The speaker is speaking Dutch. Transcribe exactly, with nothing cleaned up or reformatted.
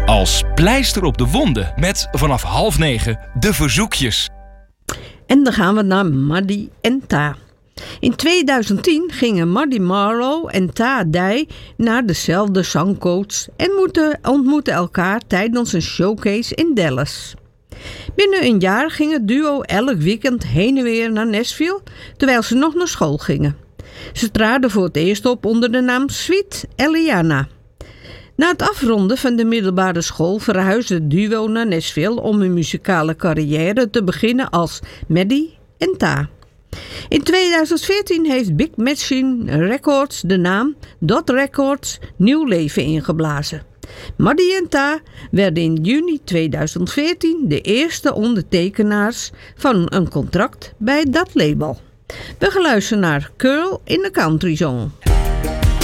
Als pleister op de wonden met vanaf half negen de verzoekjes. En dan gaan we naar Maddie en Ta. In tweeduizend tien gingen Maddie Marlowe en Ta Dij naar dezelfde zangcoach en moeten, ontmoetten elkaar tijdens een showcase in Dallas. Binnen een jaar ging het duo elk weekend heen en weer naar Nashville, terwijl ze nog naar school gingen. Ze traden voor het eerst op onder de naam Sweet Eliana. Na het afronden van de middelbare school verhuisde het duo naar Nashville om hun muzikale carrière te beginnen als Maddie en Ta. In tweeduizend veertien heeft Big Machine Records de naam Dot Records nieuw leven ingeblazen. Maddie en Ta werden in juni tweeduizend veertien de eerste ondertekenaars van een contract bij dat label. We gaan luisteren naar Curl in the Country Zone.